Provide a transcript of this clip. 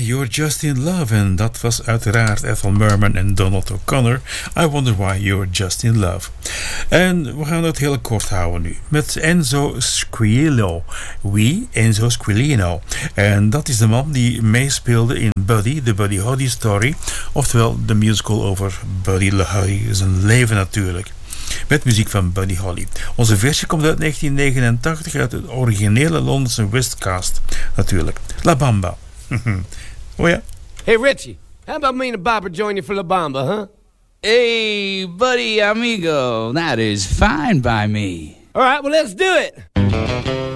You're Just in Love. En dat was uiteraard Ethel Merman en Donald O'Connor. I Wonder Why You're Just in Love. En we gaan het heel kort houden nu. Met Enzo Squillo. Wie? Enzo Squilino. En dat is de man die meespeelde in Buddy, de Buddy Holly Story. Oftewel de musical over Buddy Holly. Zijn leven natuurlijk. Met muziek van Buddy Holly. Onze versie komt uit 1989 uit het originele Londense Westcast natuurlijk. La Bamba. Oh ja. Hey Richie, how about me and Barbara join you for La Bamba, huh? Hey, buddy amigo, that is fine by me. All right, well let's do it.